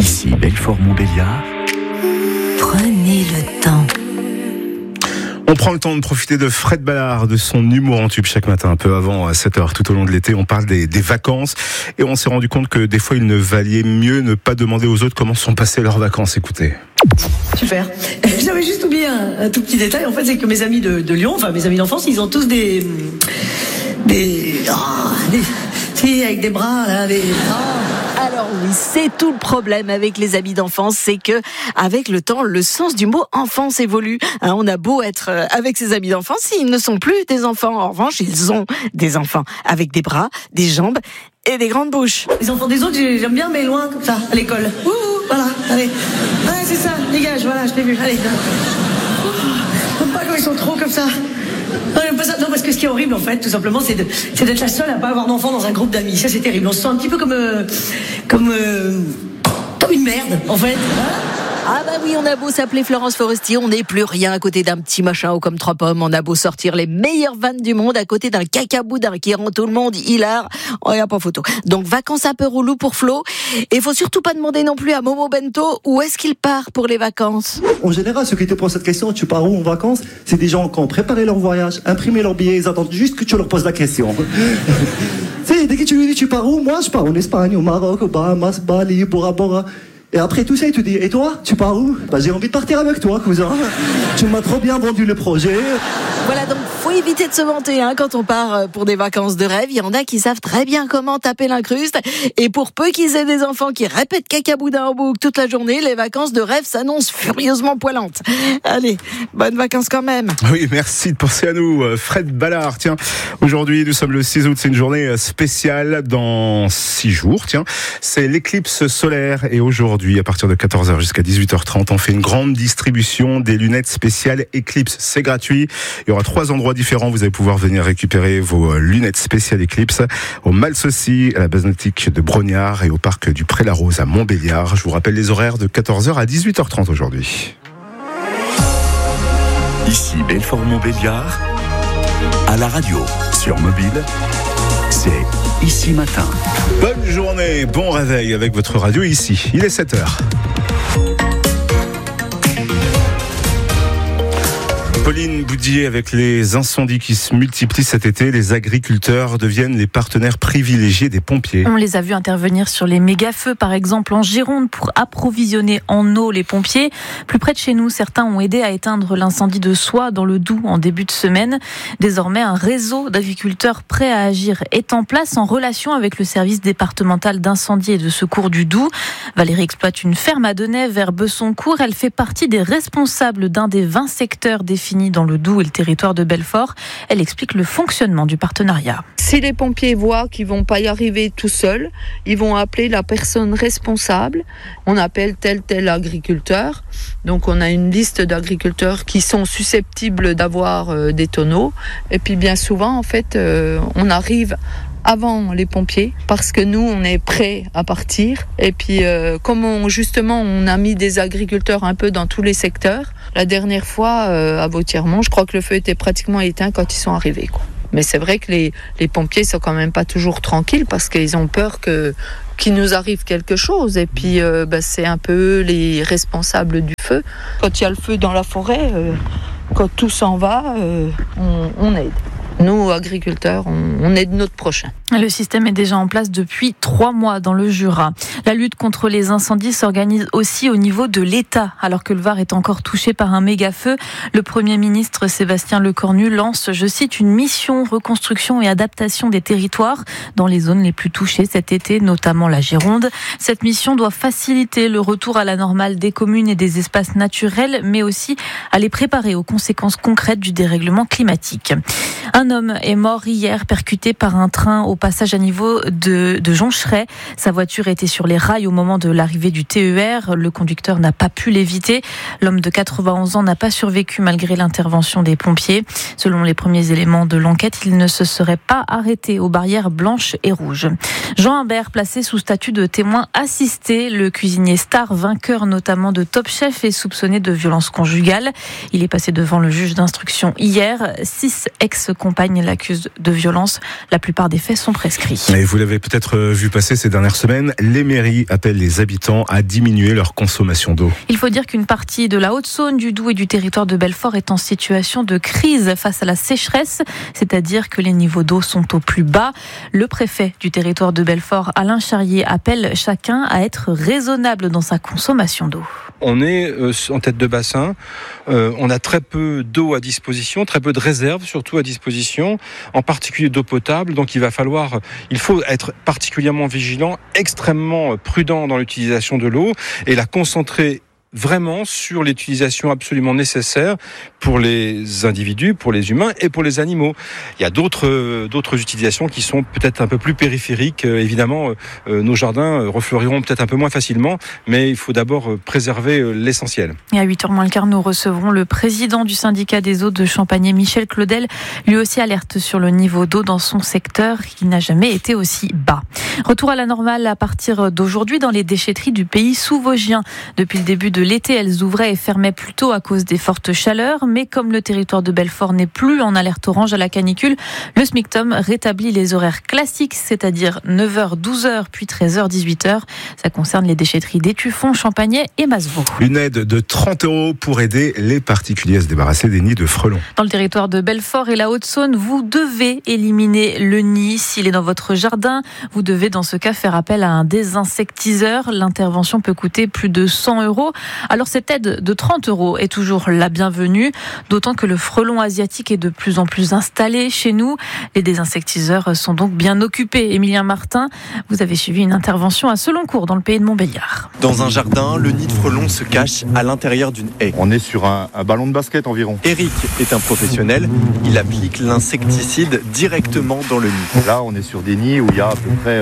Ici Belfort-Montbéliard. Prenez le temps. On prend le temps de profiter de Fred Ballard, de son humour en tube chaque matin, un peu avant 7h, tout au long de l'été. On parle des vacances et on s'est rendu compte que des fois il ne valait mieux ne pas demander aux autres comment sont passées leurs vacances. Écoutez. Super. J'avais juste oublié un tout petit détail. En fait, c'est que mes amis de Lyon, enfin mes amis d'enfance, ils ont tous des avec des bras là, Alors oui, c'est tout le problème avec les amis d'enfance, c'est que avec le temps, le sens du mot enfance évolue. On a beau être avec ses amis d'enfance, ils ne sont plus des enfants. En revanche, ils ont des enfants avec des bras, des jambes et des grandes bouches. Les enfants des autres, j'aime bien, mais loin comme ça, à l'école. Ouh, voilà, allez. Ouais, c'est ça, dégage, voilà, je t'ai vu. Allez. J'aime pas quand ils sont trop comme ça. Non, j'aime pas ça. Non, parce que ce qui est horrible, en fait, tout simplement, c'est d'être la seule à pas avoir d'enfant dans un groupe d'amis. Ça, c'est terrible. On se sent un petit peu comme une merde, en fait. Ah bah oui, on a beau s'appeler Florence Foresti, on n'est plus rien à côté d'un petit machin haut comme 3 pommes. On a beau sortir les meilleures vannes du monde à côté d'un cacaboudin qui rend tout le monde hilar. Oh, y a pas photo. Donc vacances un peu relou pour Flo. Et faut surtout pas demander non plus à Momo Bento où est-ce qu'il part pour les vacances. En général, ceux qui te posent cette question, tu pars où en vacances? C'est des gens qui ont préparé leur voyage, imprimé leur billet, ils attendent juste que tu leur poses la question. C'est dès que tu lui dis tu pars où? Moi, je pars en Espagne, au Maroc, au Bahamas, Bali, Bora Bora. Et après tout ça, il te dit, et toi, tu pars où? Bah, j'ai envie de partir avec toi, cousin. Tu m'as trop bien vendu le projet. Voilà, donc faut éviter de se vanter quand on part pour des vacances de rêve. Il y en a qui savent très bien comment taper l'incruste. Et pour peu qu'ils aient des enfants qui répètent cacaboudin en boucle toute la journée, les vacances de rêve s'annoncent furieusement poilantes. Allez, bonnes vacances quand même. Oui, merci de penser à nous, Fred Ballard. Tiens, aujourd'hui, nous sommes le 6 août, c'est une journée spéciale dans 6 jours. Tiens, c'est l'éclipse solaire et aujourd'hui, à partir de 14h jusqu'à 18h30, on fait une grande distribution des lunettes spéciales Eclipse. C'est gratuit. Il y aura 3 endroits différents. Vous allez pouvoir venir récupérer vos lunettes spéciales Eclipse au Malsaucy, à la base nautique de Brognard et au parc du Pré-la-Rose à Montbéliard. Je vous rappelle les horaires de 14h à 18h30 aujourd'hui. Ici Belfort-Montbéliard. À la radio, sur mobile, c'est Ici Matin. Bonne journée, bon réveil avec votre radio ici. Il est 7h. Pauline Boudier, avec les incendies qui se multiplient cet été, les agriculteurs deviennent les partenaires privilégiés des pompiers. On les a vus intervenir sur les méga-feux, par exemple en Gironde, pour approvisionner en eau les pompiers. Plus près de chez nous, certains ont aidé à éteindre l'incendie de Soie dans le Doubs en début de semaine. Désormais, un réseau d'agriculteurs prêts à agir est en place en relation avec le service départemental d'incendie et de secours du Doubs. Valérie exploite une ferme à Denay vers Besoncourt. Elle fait partie des responsables d'un des 20 secteurs définis dans le Doubs et le territoire de Belfort. Elle explique le fonctionnement du partenariat. Si les pompiers voient qu'ils vont pas y arriver tout seuls, ils vont appeler la personne responsable. On appelle tel agriculteur. Donc on a une liste d'agriculteurs qui sont susceptibles d'avoir des tonneaux. Et puis bien souvent, en fait, on arrive avant les pompiers parce que nous on est prêts à partir et puis comme on a mis des agriculteurs un peu dans tous les secteurs, la dernière fois à Vautiermont, je crois que le feu était pratiquement éteint quand ils sont arrivés, quoi. Mais c'est vrai que les pompiers sont quand même pas toujours tranquilles parce qu'ils ont peur qu'il nous arrive quelque chose et puis c'est un peu les responsables du feu. Quand il y a le feu dans la forêt, quand tout s'en va, on aide. Nous, agriculteurs, on aide notre prochain. Le système est déjà en place depuis 3 mois dans le Jura. La lutte contre les incendies s'organise aussi au niveau de l'État. Alors que le Var est encore touché par un méga-feu, le Premier ministre Sébastien Lecornu lance, je cite, une mission reconstruction et adaptation des territoires dans les zones les plus touchées cet été, notamment la Gironde. Cette mission doit faciliter le retour à la normale des communes et des espaces naturels, mais aussi à les préparer aux conséquences concrètes du dérèglement climatique. Un homme est mort hier, percuté par un train au passage à niveau de Joncheray. Sa voiture était sur les rails au moment de l'arrivée du TER. Le conducteur n'a pas pu l'éviter. L'homme de 91 ans n'a pas survécu malgré l'intervention des pompiers. Selon les premiers éléments de l'enquête, il ne se serait pas arrêté aux barrières blanches et rouges. Jean Humbert, placé sous statut de témoin assisté, le cuisinier star, vainqueur notamment de Top Chef, est soupçonné de violence conjugale. Il est passé devant le juge d'instruction hier. 6 ex-compagnes Champagne l'accuse de violence. La plupart des faits sont prescrits. Et vous l'avez peut-être vu passer ces dernières semaines, les mairies appellent les habitants à diminuer leur consommation d'eau. Il faut dire qu'une partie de la Haute-Saône, du Doubs et du territoire de Belfort est en situation de crise face à la sécheresse, c'est-à-dire que les niveaux d'eau sont au plus bas. Le préfet du territoire de Belfort, Alain Charrier, appelle chacun à être raisonnable dans sa consommation d'eau. On est en tête de bassin, on a très peu d'eau à disposition, très peu de réserves surtout à disposition, en particulier d'eau potable, donc il faut être particulièrement vigilant, extrêmement prudent dans l'utilisation de l'eau et la concentrer vraiment sur l'utilisation absolument nécessaire pour les individus, pour les humains et pour les animaux. Il y a d'autres utilisations qui sont peut-être un peu plus périphériques. Évidemment, nos jardins refleuriront peut-être un peu moins facilement, mais il faut d'abord préserver l'essentiel. Et à 8h moins le quart, nous recevrons le président du syndicat des eaux de Champagney, Michel Claudel. Lui aussi alerte sur le niveau d'eau dans son secteur qui n'a jamais été aussi bas. Retour à la normale à partir d'aujourd'hui dans les déchetteries du pays sous-vosgien. Depuis le début de l'été, elles ouvraient et fermaient plus tôt à cause des fortes chaleurs, mais comme le territoire de Belfort n'est plus en alerte orange à la canicule, le SMICTOM rétablit les horaires classiques, c'est-à-dire 9h, 12h, puis 13h, 18h. Ça concerne les déchetteries d'Étueffont, Champagney et Masevaux. Une aide de 30 € pour aider les particuliers à se débarrasser des nids de frelons. Dans le territoire de Belfort et la Haute-Saône, vous devez éliminer le nid. S'il est dans votre jardin, vous devez dans ce cas faire appel à un désinsectiseur. L'intervention peut coûter plus de 100 €. Alors cette aide de 30 € est toujours la bienvenue, d'autant que le frelon asiatique est de plus en plus installé chez nous. Les désinsectiseurs sont donc bien occupés. Émilien Martin, vous avez suivi une intervention à Seloncourt dans le pays de Montbéliard. Dans un jardin, le nid de frelon se cache à l'intérieur d'une haie. On est sur un ballon de basket environ. Eric est un professionnel, il applique l'insecticide directement dans le nid. Là, on est sur des nids où il y a à peu près,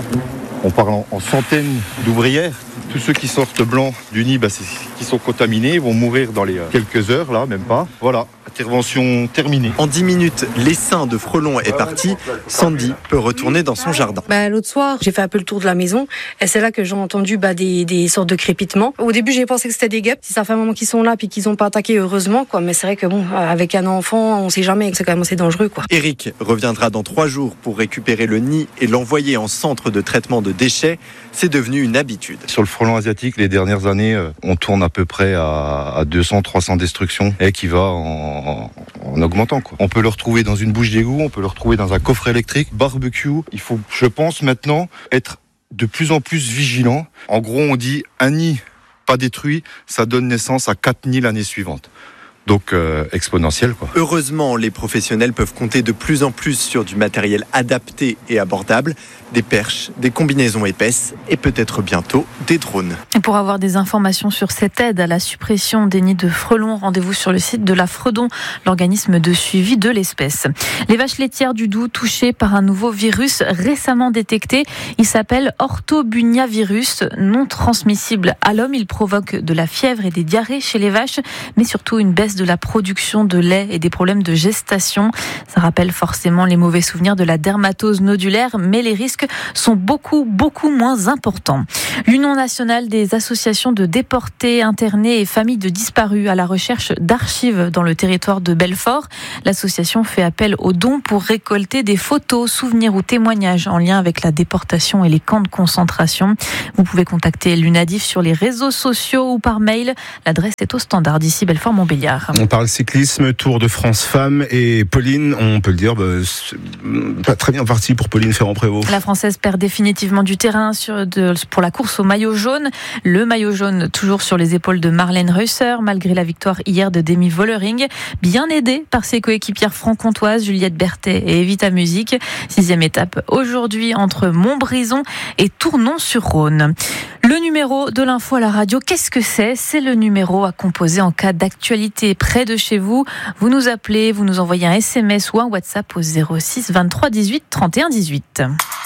on parle en centaines d'ouvrières. Tous ceux qui sortent blancs du nid, c'est qui sont contaminés, ils vont mourir dans les quelques heures, là, même pas. Voilà, intervention terminée. En 10 minutes, l'essaim de frelons est parti. Sandy peut retourner dans son jardin. L'autre soir, j'ai fait un peu le tour de la maison et c'est là que j'ai entendu des sortes de crépitements. Au début, j'ai pensé que c'était des guêpes. Si ça fait un moment qu'ils sont là puis qu'ils n'ont pas attaqué, heureusement, quoi. Mais c'est vrai que avec un enfant, on sait jamais, c'est quand même assez dangereux, quoi. Eric reviendra dans 3 jours pour récupérer le nid et l'envoyer en centre de traitement de déchets. C'est devenu une habitude. Sur le frelon asiatique, les dernières années, on tourne à peu près à 200-300 destructions et qui va en augmentant, quoi. On peut le retrouver dans une bouche d'égout, on peut le retrouver dans un coffre électrique, barbecue. Il faut, je pense, maintenant être de plus en plus vigilant. En gros, on dit un nid pas détruit, ça donne naissance à 4 nids l'année suivante. Donc exponentiel, quoi. Heureusement, les professionnels peuvent compter de plus en plus sur du matériel adapté et abordable, des perches, des combinaisons épaisses et peut-être bientôt des drones. Et pour avoir des informations sur cette aide à la suppression des nids de frelons, rendez-vous sur le site de la Fredon, l'organisme de suivi de l'espèce. Les vaches laitières du Doubs touchées par un nouveau virus récemment détecté. Il s'appelle orthobuniavirus, non transmissible à l'homme. Il provoque de la fièvre et des diarrhées chez les vaches, mais surtout une baisse de la production de lait et des problèmes de gestation. Ça rappelle forcément les mauvais souvenirs de la dermatose nodulaire, mais les risques sont beaucoup moins importants. L'Union nationale des associations de déportés, internés et familles de disparus à la recherche d'archives dans le territoire de Belfort. L'association fait appel aux dons pour récolter des photos, souvenirs ou témoignages en lien avec la déportation et les camps de concentration. Vous pouvez contacter l'UNADIF sur les réseaux sociaux ou par mail. L'adresse est au standard d'ici Belfort-Montbéliard. On parle cyclisme, Tour de France femmes et Pauline, on peut le dire, c'est pas très bien parti pour Pauline Ferrand-Prévot. La Française perd définitivement du terrain pour la course au maillot jaune. Le maillot jaune toujours sur les épaules de Marlène Reusser, malgré la victoire hier de Demi Vollering, bien aidée par ses coéquipières franc-comtoises Juliette Berthet et Evita Music. 6e étape aujourd'hui entre Montbrison et Tournon-sur-Rhône. Le numéro de l'info à la radio, qu'est-ce que c'est ? C'est le numéro à composer en cas d'actualité près de chez vous. Vous nous appelez, vous nous envoyez un SMS ou un WhatsApp au 06 23 18 31 18.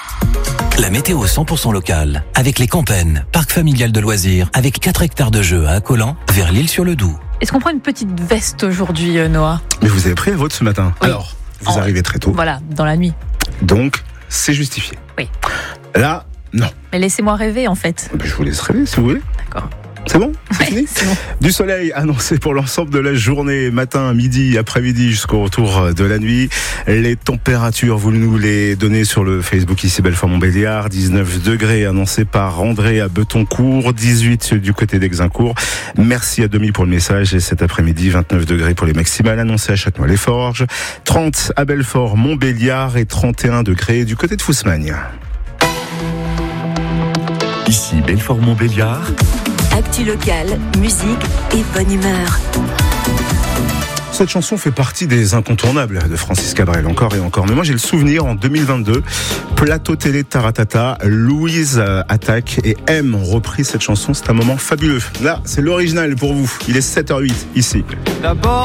La météo 100% locale, avec les Campennes, parc familial de loisirs, avec 4 hectares de jeux à Accolan, vers l'Île-sur-le-Doubs. Est-ce qu'on prend une petite veste aujourd'hui, Noah ? Mais vous avez pris la vôtre ce matin. Oui. Alors, vous arrivez très tôt. Voilà, dans la nuit. Donc, c'est justifié. Oui. Là, non. Mais laissez-moi rêver, en fait. Je vous laisse rêver, si vous voulez. D'accord. C'est bon? C'est fini? C'est bon. Du soleil annoncé pour l'ensemble de la journée, matin, midi, après-midi jusqu'au retour de la nuit. Les températures, vous nous les donnez sur le Facebook ici Belfort-Montbéliard. 19 degrés annoncés par André à Betoncourt, 18 du côté d'Exincourt. Merci à Demi pour le message. Et cet après-midi, 29 degrés pour les maximales annoncées à Châtenois-les-Forges, 30 à Belfort-Montbéliard et 31 degrés du côté de Fousmagne. Ici Belfort-Montbéliard. Actu locale, musique et bonne humeur. Cette chanson fait partie des incontournables de Francis Cabrel, encore et encore. Mais moi, j'ai le souvenir, en 2022, Plateau Télé de Taratata, Louise Attaque et M ont repris cette chanson. C'est un moment fabuleux. Là, c'est l'original pour vous. Il est 7h08, ici. D'abord